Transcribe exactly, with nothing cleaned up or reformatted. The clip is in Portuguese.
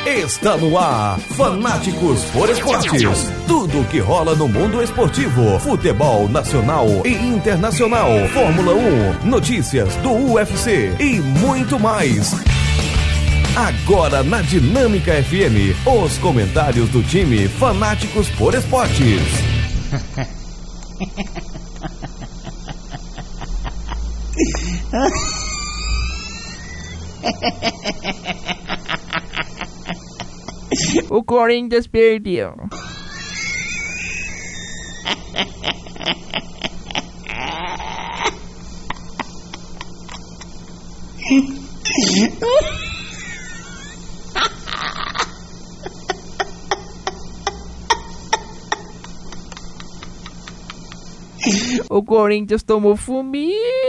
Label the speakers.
Speaker 1: Está no ar, Fanáticos por Esportes. Tudo o que rola no mundo esportivo, futebol nacional e internacional, Fórmula um, notícias do U F C e muito mais. Agora na Dinâmica F M, os comentários do time Fanáticos por Esportes.
Speaker 2: O Corinthians perdeu. O Corinthians tomou fumiça.